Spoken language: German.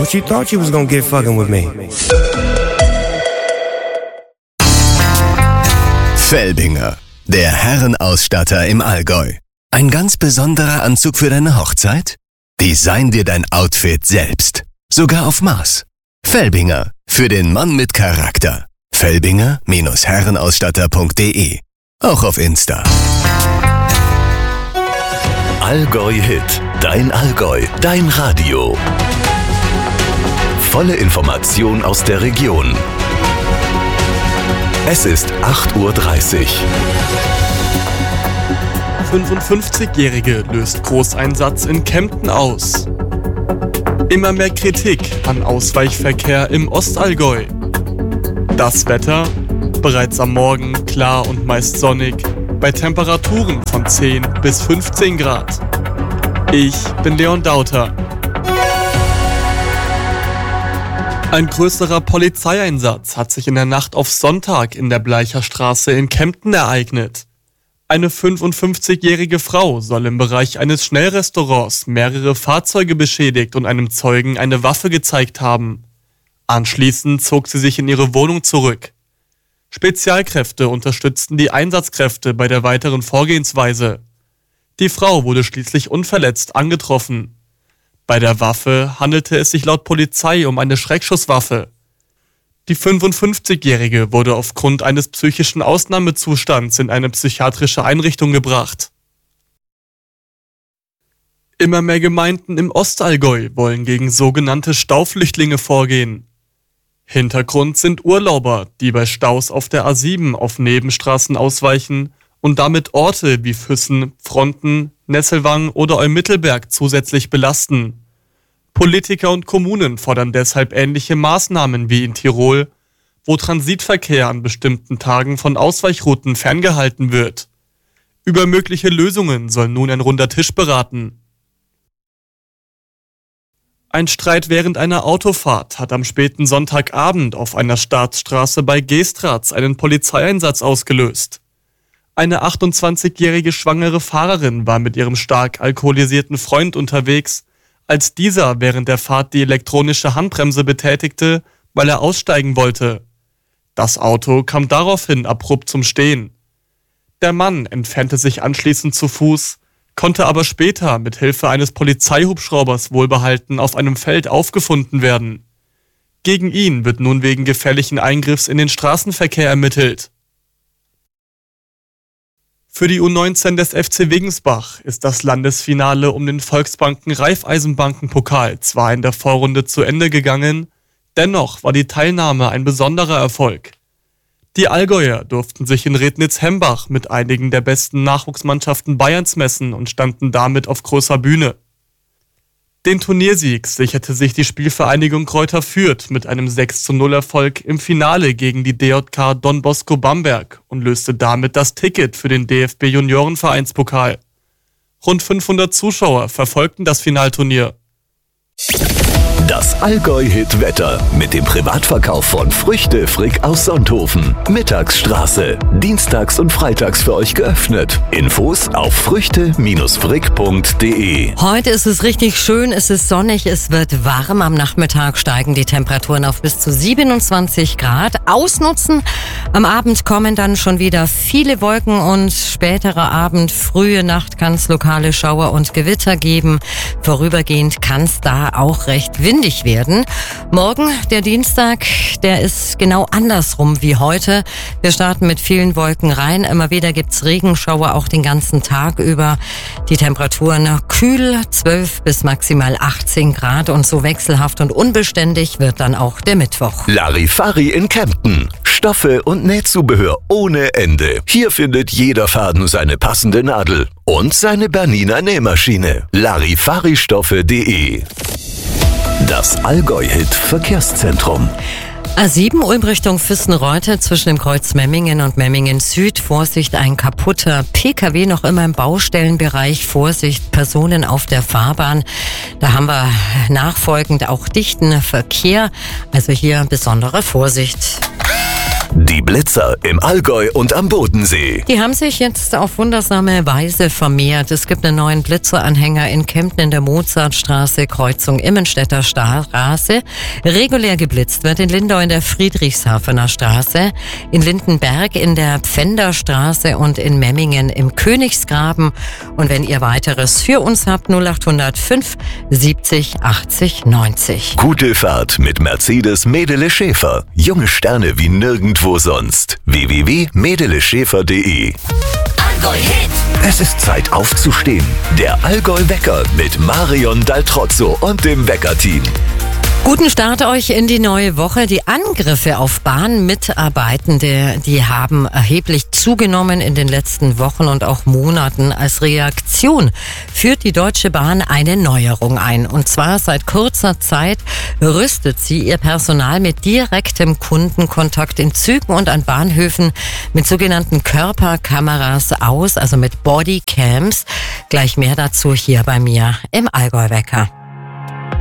What you thought you was gonna get fucking with me? Felbinger, der Herrenausstatter im Allgäu. Ein ganz besonderer Anzug für deine Hochzeit? Design dir dein Outfit selbst. Sogar auf Maß. Felbinger, für den Mann mit Charakter. Felbinger-herrenausstatter.de. Auch auf Insta. Allgäu Hit. Dein Allgäu. Dein Radio. Volle Information aus der Region. Es ist 8:30 Uhr. 55-Jährige löst Großeinsatz in Kempten aus. Immer mehr Kritik an Ausweichverkehr im Ostallgäu. Das Wetter? Bereits am Morgen klar und meist sonnig, bei Temperaturen von 10 bis 15 Grad. Ich bin Leon Dauter. Ein größerer Polizeieinsatz hat sich in der Nacht auf Sonntag in der Bleicherstraße in Kempten ereignet. Eine 55-jährige Frau soll im Bereich eines Schnellrestaurants mehrere Fahrzeuge beschädigt und einem Zeugen eine Waffe gezeigt haben. Anschließend zog sie sich in ihre Wohnung zurück. Spezialkräfte unterstützten die Einsatzkräfte bei der weiteren Vorgehensweise. Die Frau wurde schließlich unverletzt angetroffen. Bei der Waffe handelte es sich laut Polizei um eine Schreckschusswaffe. Die 55-Jährige wurde aufgrund eines psychischen Ausnahmezustands in eine psychiatrische Einrichtung gebracht. Immer mehr Gemeinden im Ostallgäu wollen gegen sogenannte Stauflüchtlinge vorgehen. Hintergrund sind Urlauber, die bei Staus auf der A7 auf Nebenstraßen ausweichen und damit Orte wie Füssen, Fronten, Nesselwang oder Eumittelberg zusätzlich belasten. Politiker und Kommunen fordern deshalb ähnliche Maßnahmen wie in Tirol, wo Transitverkehr an bestimmten Tagen von Ausweichrouten ferngehalten wird. Über mögliche Lösungen soll nun ein runder Tisch beraten. Ein Streit während einer Autofahrt hat am späten Sonntagabend auf einer Staatsstraße bei Geestratz einen Polizeieinsatz ausgelöst. Eine 28-jährige schwangere Fahrerin war mit ihrem stark alkoholisierten Freund unterwegs, als dieser während der Fahrt die elektronische Handbremse betätigte, weil er aussteigen wollte. Das Auto kam daraufhin abrupt zum Stehen. Der Mann entfernte sich anschließend zu Fuß, konnte aber später mit Hilfe eines Polizeihubschraubers wohlbehalten auf einem Feld aufgefunden werden. Gegen ihn wird nun wegen gefährlichen Eingriffs in den Straßenverkehr ermittelt. Für die U19 des FC Wiggensbach ist das Landesfinale um den Volksbanken-Raiffeisenbanken-Pokal zwar in der Vorrunde zu Ende gegangen, dennoch war die Teilnahme ein besonderer Erfolg. Die Allgäuer durften sich in Rednitz-Hembach mit einigen der besten Nachwuchsmannschaften Bayerns messen und standen damit auf großer Bühne. Den Turniersieg sicherte sich die Spielvereinigung Greuther Fürth mit einem 6:0 Erfolg im Finale gegen die DJK Don Bosco Bamberg und löste damit das Ticket für den DFB-Juniorenvereinspokal. Rund 500 Zuschauer verfolgten das Finalturnier. Das Allgäu-Hit-Wetter mit dem Privatverkauf von Früchte Frick aus Sonthofen. Mittagsstraße. Dienstags und freitags für euch geöffnet. Infos auf früchte-frick.de. Heute ist es richtig schön, es ist sonnig, es wird warm. Am Nachmittag steigen die Temperaturen auf bis zu 27 Grad. Ausnutzen. Am Abend kommen dann schon wieder viele Wolken und späterer Abend, frühe Nacht kann es lokale Schauer und Gewitter geben. Vorübergehend kann es da auch recht windig werden. Morgen, der Dienstag, der ist genau andersrum wie heute. Wir starten mit vielen Wolken rein. Immer wieder gibt's Regenschauer, auch den ganzen Tag über. Die Temperaturen kühl, 12 bis maximal 18 Grad und so wechselhaft und unbeständig wird dann auch der Mittwoch. Larifari in Kempten. Stoffe und Nähzubehör ohne Ende. Hier findet jeder Faden seine passende Nadel und seine Bernina Nähmaschine. Larifaristoffe.de. Das Allgäu-Hit Verkehrszentrum. A7 Ulm Richtung Füssen-Reute zwischen dem Kreuz Memmingen und Memmingen Süd. Vorsicht, ein kaputter PKW noch immer im Baustellenbereich. Vorsicht, Personen auf der Fahrbahn. Da haben wir nachfolgend auch dichten Verkehr. Also hier besondere Vorsicht. Die Blitzer im Allgäu und am Bodensee. Die haben sich jetzt auf wundersame Weise vermehrt. Es gibt einen neuen Blitzeranhänger in Kempten in der Mozartstraße, Kreuzung Immenstädter Straße. Regulär geblitzt wird in Lindau in der Friedrichshafener Straße, in Lindenberg in der Pfänderstraße und in Memmingen im Königsgraben. Und wenn ihr weiteres für uns habt, 0805 70 80 90. Gute Fahrt mit Mercedes Medele Schäfer. Junge Sterne wie nirgendwo sonst. www.medeleschäfer.de. Allgäu Hit. Es ist Zeit aufzustehen. Der Allgäu-Wecker mit Marion Daltrozzo und dem Wecker-Team. Guten Start euch in die neue Woche. Die Angriffe auf Bahnmitarbeitende, die haben erheblich zugenommen in den letzten Wochen und auch Monaten. Als Reaktion führt die Deutsche Bahn eine Neuerung ein. Und zwar seit kurzer Zeit rüstet sie ihr Personal mit direktem Kundenkontakt in Zügen und an Bahnhöfen mit sogenannten Körperkameras aus, also mit Bodycams. Gleich mehr dazu hier bei mir im Allgäu-Wecker.